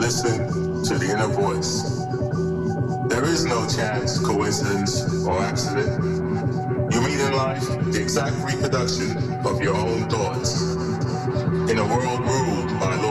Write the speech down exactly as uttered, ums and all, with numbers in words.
Listen to the inner voice. There is no chance, coincidence, or accident. You meet in life the exact reproduction of your own thoughts. In a world ruled by